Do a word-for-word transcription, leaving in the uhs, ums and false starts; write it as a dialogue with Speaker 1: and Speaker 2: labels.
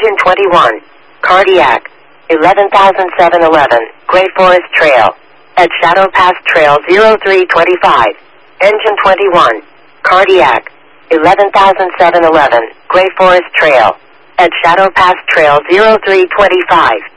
Speaker 1: Engine twenty-one. Cardiac. eleven thousand seven hundred eleven. Gray Forest Trail. At Shadow Pass Trail zero three twenty-five. Engine twenty-one. Cardiac. eleven thousand seven hundred eleven. Gray Forest Trail. At Shadow Pass Trail zero three twenty-five.